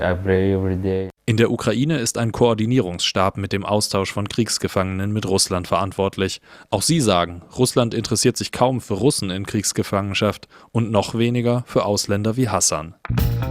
In der Ukraine ist ein Koordinierungsstab mit dem Austausch von Kriegsgefangenen mit Russland verantwortlich. Auch sie sagen, Russland interessiert sich kaum für Russen in Kriegsgefangenschaft und noch weniger für Ausländer wie Hassan.